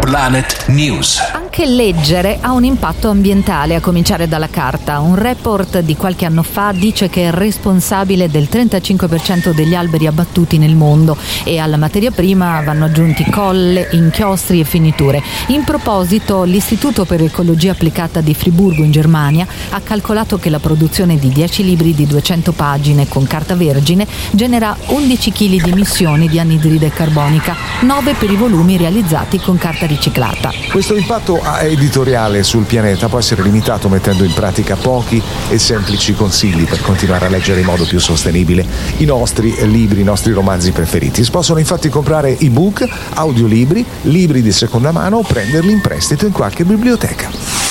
Planet News. Anche leggere ha un impatto ambientale, a cominciare dalla carta. Un report di qualche anno fa dice che è responsabile del 35% degli alberi abbattuti nel mondo e alla materia prima vanno aggiunti colle, inchiostri e finiture. In proposito, l'Istituto per Ecologia Applicata di Friburgo in Germania ha calcolato che la produzione di 10 libri di 200 pagine con carta vergine genera 11 kg di emissioni di anidride carbonica, 9 per i volumi realizzati con carta riciclata. Questo impatto editoriale sul pianeta può essere limitato mettendo in pratica pochi e semplici consigli per continuare a leggere in modo più sostenibile i nostri libri, i nostri romanzi preferiti. Si possono infatti comprare ebook, audiolibri, libri di seconda mano o prenderli in prestito in qualche biblioteca.